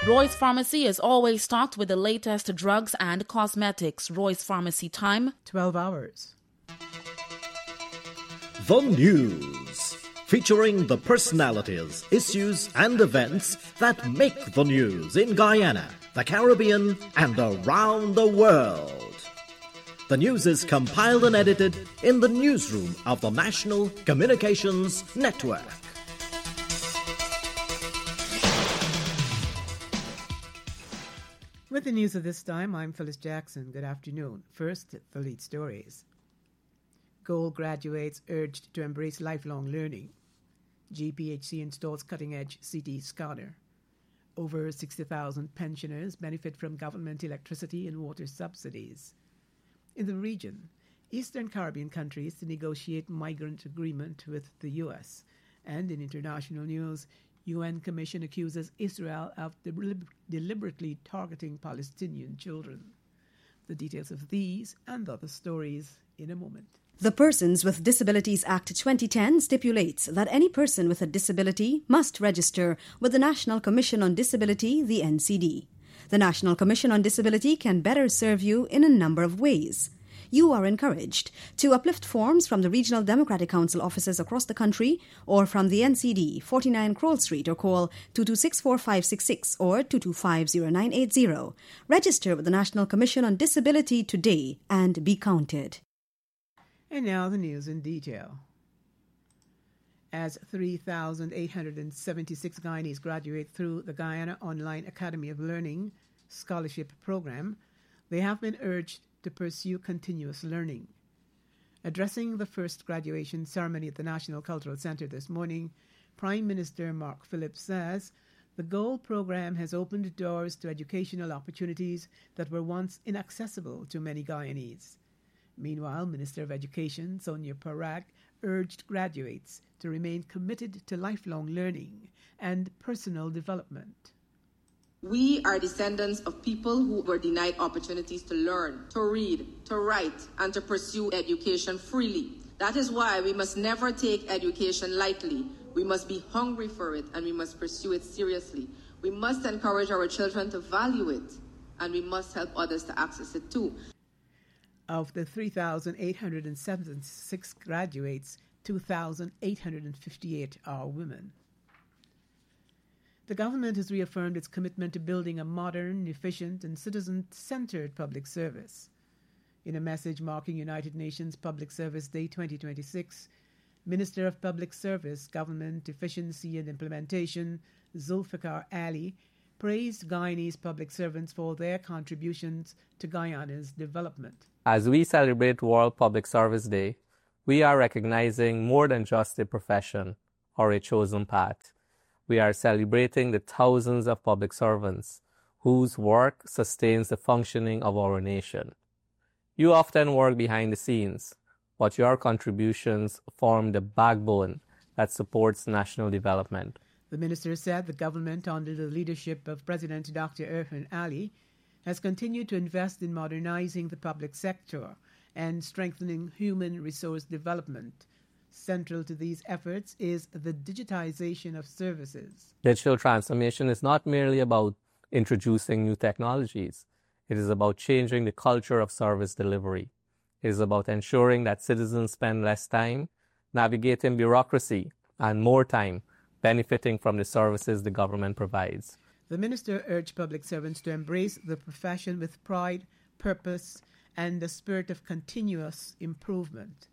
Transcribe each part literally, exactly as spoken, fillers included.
Roy's Pharmacy is always stocked with the latest drugs and cosmetics. Roy's Pharmacy time, twelve hours. The News, featuring the personalities, issues and events that make the news in Guyana, the Caribbean and around the world. The news is compiled and edited in the newsroom of the National Communications Network. With the news of this time, I'm Phyllis Jackson. Good afternoon. First, the lead stories. Gold graduates urged to embrace lifelong learning. G P H C installs cutting-edge C T scanner. Over sixty thousand pensioners benefit from government electricity and water subsidies. In the region, Eastern Caribbean countries to negotiate migrant agreement with the U S. And in international news, U N Commission accuses Israel of delib- deliberately targeting Palestinian children. The details of these and other stories in a moment. The Persons with Disabilities Act twenty ten stipulates that any person with a disability must register with the National Commission on Disability, the N C D. The National Commission on Disability can better serve you in a number of ways. You are encouraged to uplift forms from the Regional Democratic Council offices across the country or from the N C D, forty-nine Kroll Street, or call two two six, four five six six or two two five, zero nine eight zero. Register with the National Commission on Disability today and be counted. And now the news in detail. As three thousand eight hundred seventy-six Guyanese graduate through the Guyana Online Academy of Learning Scholarship Program, they have been urged to pursue continuous learning. Addressing the first graduation ceremony at the National Cultural Centre this morning, Prime Minister Mark Phillips says the GOAL program has opened doors to educational opportunities that were once inaccessible to many Guyanese. Meanwhile, Minister of Education Sonia Parag urged graduates to remain committed to lifelong learning and personal development. We are descendants of people who were denied opportunities to learn, to read, to write, and to pursue education freely. That is why we must never take education lightly. We must be hungry for it, and we must pursue it seriously. We must encourage our children to value it, and we must help others to access it too. Of the three thousand eight hundred seventy-six graduates, two thousand eight hundred fifty-eight are women. The government has reaffirmed its commitment to building a modern, efficient, and citizen-centered public service. In a message marking United Nations Public Service Day twenty twenty-six, Minister of Public Service, Government Efficiency and Implementation, Zulfikar Ali, praised Guyanese public servants for their contributions to Guyana's development. As we celebrate World Public Service Day, we are recognizing more than just a profession or a chosen path. We are celebrating the thousands of public servants whose work sustains the functioning of our nation. You often work behind the scenes, but your contributions form the backbone that supports national development. The minister said the government, under the leadership of President Doctor Irfan Ali, has continued to invest in modernizing the public sector and strengthening human resource development. Central to these efforts is the digitization of services. Digital transformation is not merely about introducing new technologies. It is about changing the culture of service delivery. It is about ensuring that citizens spend less time navigating bureaucracy and more time benefiting from the services the government provides. The minister urged public servants to embrace the profession with pride, purpose, and a spirit of continuous improvement.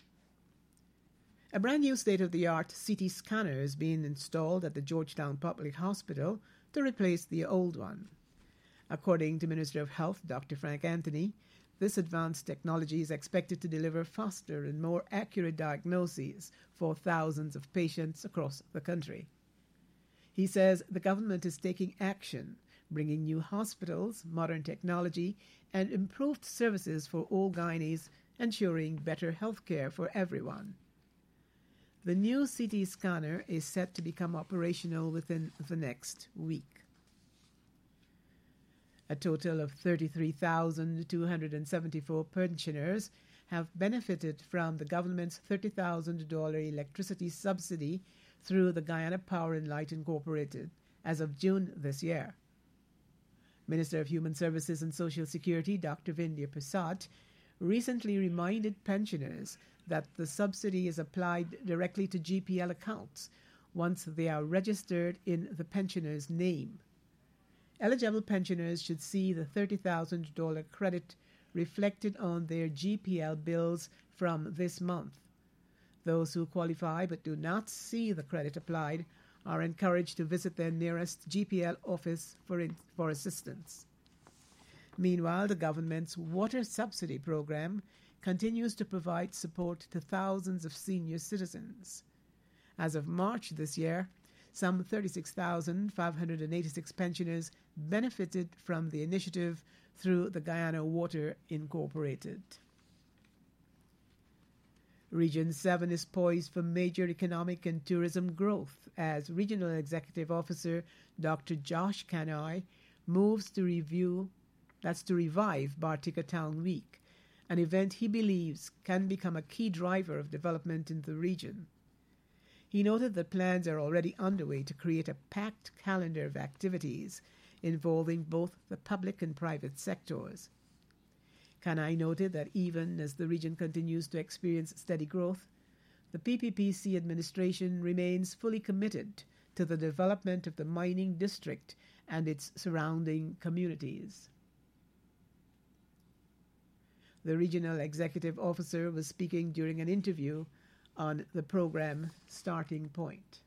A brand new state-of-the-art C T scanner is being installed at the Georgetown Public Hospital to replace the old one. According to Minister of Health, Doctor Frank Anthony, this advanced technology is expected to deliver faster and more accurate diagnoses for thousands of patients across the country. He says the government is taking action, bringing new hospitals, modern technology, and improved services for all Guyanese, ensuring better health care for everyone. The new C T scanner is set to become operational within the next week. A total of thirty-three thousand two hundred seventy-four pensioners have benefited from the government's thirty thousand dollars electricity subsidy through the Guyana Power and Light Incorporated as of June this year. Minister of Human Services and Social Security, Doctor Vindya Prasad, recently reminded pensioners that the subsidy is applied directly to G P L accounts once they are registered in the pensioner's name. Eligible pensioners should see the thirty thousand dollars credit reflected on their G P L bills from this month. Those who qualify but do not see the credit applied are encouraged to visit their nearest G P L office for, in, for assistance. Meanwhile, the government's water subsidy program continues to provide support to thousands of senior citizens. As of March this year, some thirty-six thousand five hundred eighty-six pensioners benefited from the initiative through the Guyana Water Incorporated. Region seven is poised for major economic and tourism growth as Regional Executive Officer Doctor Josh Kanai moves to review, that's to revive Bartika Town Week, an event he believes can become a key driver of development in the region. He noted that plans are already underway to create a packed calendar of activities involving both the public and private sectors. Kanai noted that even as the region continues to experience steady growth, the P P P C administration remains fully committed to the development of the mining district and its surrounding communities. The regional executive officer was speaking during an interview on the program Starting Point.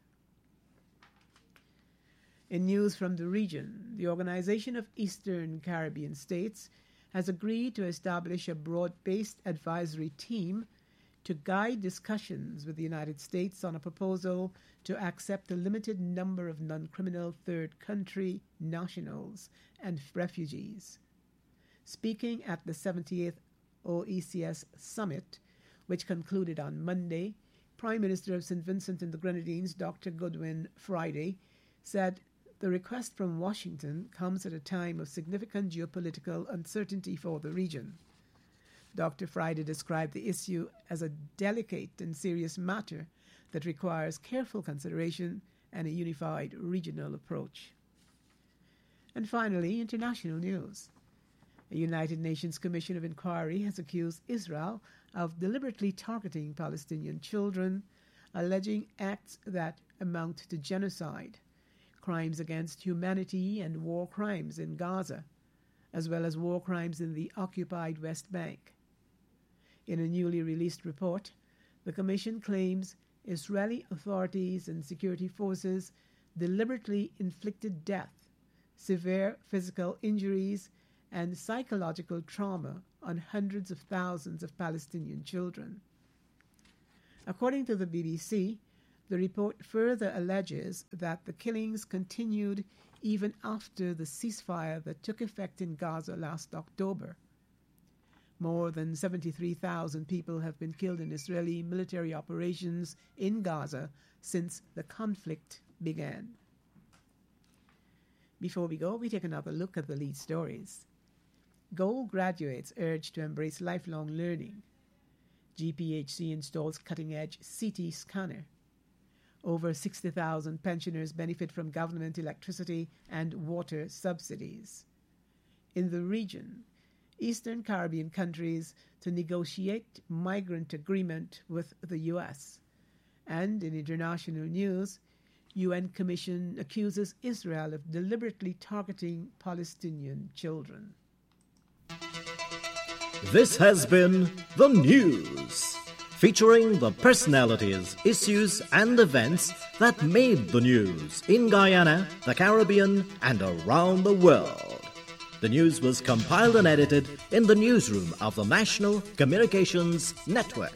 In news from the region, the Organization of Eastern Caribbean States has agreed to establish a broad-based advisory team to guide discussions with the United States on a proposal to accept a limited number of non-criminal third country nationals and refugees. Speaking at the seventieth O E C S Summit, which concluded on Monday, Prime Minister of Saint Vincent and the Grenadines, Doctor Goodwin Friday, said the request from Washington comes at a time of significant geopolitical uncertainty for the region. Doctor Friday described the issue as a delicate and serious matter that requires careful consideration and a unified regional approach. And finally, international news. A United Nations Commission of Inquiry has accused Israel of deliberately targeting Palestinian children, alleging acts that amount to genocide, crimes against humanity and war crimes in Gaza, as well as war crimes in the occupied West Bank. In a newly released report, the Commission claims Israeli authorities and security forces deliberately inflicted death, severe physical injuries, and psychological trauma on hundreds of thousands of Palestinian children. According to the B B C, the report further alleges that the killings continued even after the ceasefire that took effect in Gaza last October. More than seventy-three thousand people have been killed in Israeli military operations in Gaza since the conflict began. Before we go, we take another look at the lead stories. Gold graduates urged to embrace lifelong learning. G P H C installs cutting-edge C T scanner. Over sixty thousand pensioners benefit from government electricity and water subsidies. In the region, Eastern Caribbean countries to negotiate migrant agreement with the U S. And in international news, U N Commission accuses Israel of deliberately targeting Palestinian children. This has been The News, featuring the personalities, issues and events that made the news in Guyana, the Caribbean and around the world. The news was compiled and edited in the newsroom of the National Communications Network.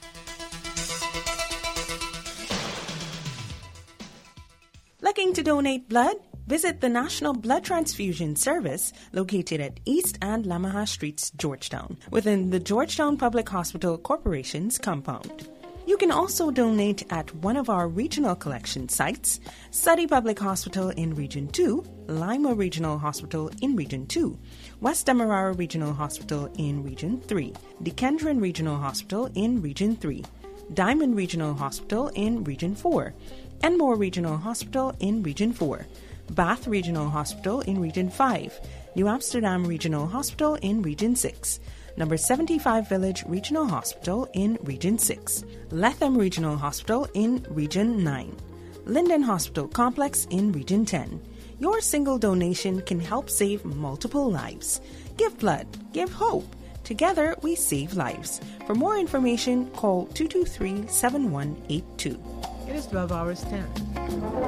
Looking to donate blood? Visit the National Blood Transfusion Service located at East and Lamaha Streets, Georgetown, within the Georgetown Public Hospital Corporation's compound. You can also donate at one of our regional collection sites, Suddy Public Hospital in Region two, Lima Regional Hospital in Region two, West Demerara Regional Hospital in Region three, Dequendron Regional Hospital in Region three, Diamond Regional Hospital in Region four, Enmore Regional Hospital in Region four, Bath Regional Hospital in Region five, New Amsterdam Regional Hospital in Region six, Number seventy-five Village Regional Hospital in Region six, Latham Regional Hospital in Region nine, Linden Hospital Complex in Region ten. Your single donation can help save multiple lives. Give blood, give hope. Together we save lives. For more information, call two two three, seven one eight two. It is twelve hours ten.